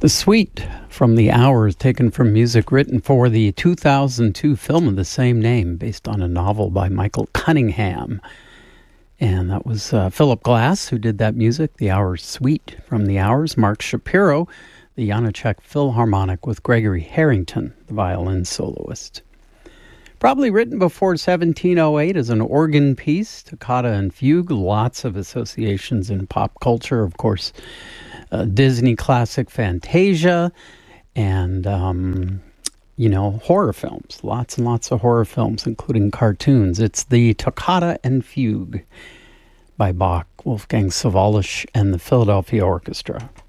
The Suite from the Hours, taken from music written for the 2002 film of the same name, based on a novel by Michael Cunningham. And that was Philip Glass who did that music, The Hours Suite from the Hours. Mark Shapiro, the Janacek Philharmonic with Gregory Harrington, the violin soloist. Probably written before 1708 as an organ piece, toccata and fugue, lots of associations in pop culture, of course. Disney classic Fantasia, and, horror films. Lots and lots of horror films, including cartoons. It's the Toccata and Fugue by Bach, Wolfgang Sawallisch, and the Philadelphia Orchestra.